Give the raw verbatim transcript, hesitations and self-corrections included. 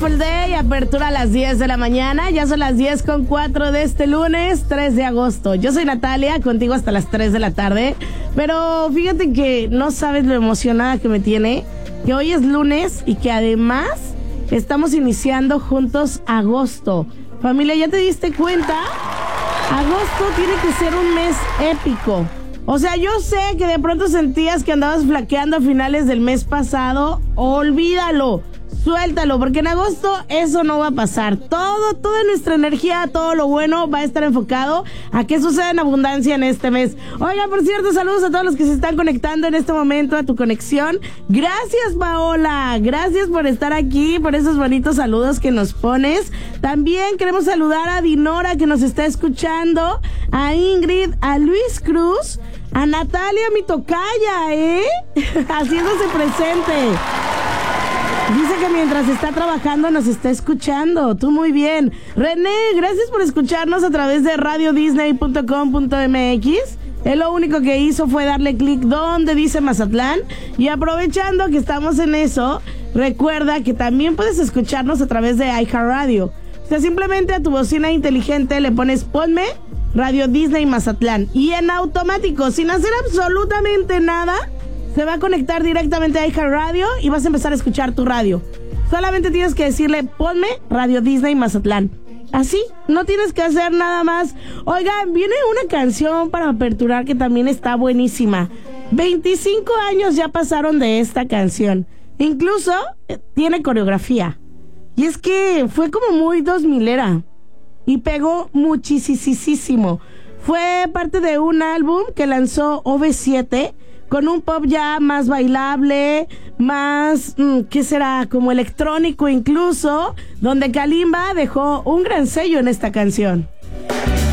Beautiful Day, apertura a las diez de la mañana. Ya son las diez con cuatro de este lunes, tres de agosto. Yo soy Natalia, contigo hasta las tres de la tarde. Pero fíjate que no sabes lo emocionada que me tiene, que hoy es lunes y que además estamos iniciando juntos agosto. Familia, ¿ya te diste cuenta? Agosto tiene que ser un mes épico. O sea, yo sé que de pronto sentías que andabas flaqueando a finales del mes pasado. Olvídalo, suéltalo, porque en agosto eso no va a pasar. Todo, toda nuestra energía, todo lo bueno va a estar enfocado a que suceda en abundancia en este mes. Oiga, por cierto, saludos a todos los que se están conectando en este momento a tu conexión. Gracias, Paola, gracias por estar aquí, por esos bonitos saludos que nos pones. También queremos saludar a Dinora, que nos está escuchando, a Ingrid, a Luis Cruz, a Natalia, mi tocaya, ¿eh? Haciéndose presente. Dice que mientras está trabajando nos está escuchando. Tú muy bien. René, gracias por escucharnos a través de radio disney punto com punto m x. Él lo único que hizo fue darle clic donde dice Mazatlán. Y aprovechando que estamos en eso, recuerda que también puedes escucharnos a través de iHeartRadio. O sea, simplemente a tu bocina inteligente le pones ponme Radio Disney Mazatlán. Y en automático, sin hacer absolutamente nada, se va a conectar directamente a iHeartRadio y vas a empezar a escuchar tu radio. Solamente tienes que decirle, ponme Radio Disney Mazatlán. Así, no tienes que hacer nada más. Oigan, viene una canción para aperturar que también está buenísima. veinticinco años ya pasaron de esta canción. Incluso eh, tiene coreografía. Y es que fue como muy dos milera. Y pegó muchísimo. Fue parte de un álbum que lanzó O V siete, con un pop ya más bailable, más, ¿qué será? Como electrónico incluso, donde Kalimba dejó un gran sello en esta canción.